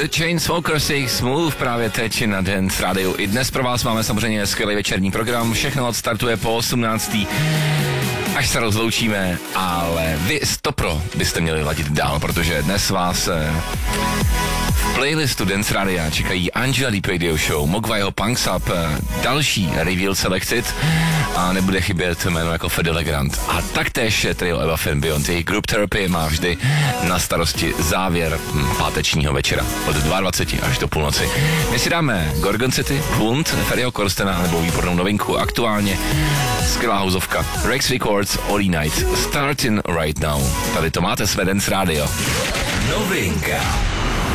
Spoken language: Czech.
The Chainsmokers, jejich Smooth právě teď na Dance Radio. I dnes pro vás máme samozřejmě skvělý večerní program, všechno odstartuje po 18. až se rozloučíme, ale vy stopro byste měli ladit dál, protože dnes vás v playlistu Dance Radia čekají Angela Deep Radio Show, Mogwaiho Punks Up, další Reveal Selected a nebude chybět jméno jako Fede Legrand. A taktéž trio Eva Beyond, jejich Group Therapy má vždy na starosti závěr pátečního večera od 22 až do půlnoci. My si dáme Gorgon City, Hund, Ferryho Korstena nebo výbornou novinku, aktuálně skvělá houzovka Rex Records, All Night, Starting Right Now. Tady to máte své Dance Radio. Novinka.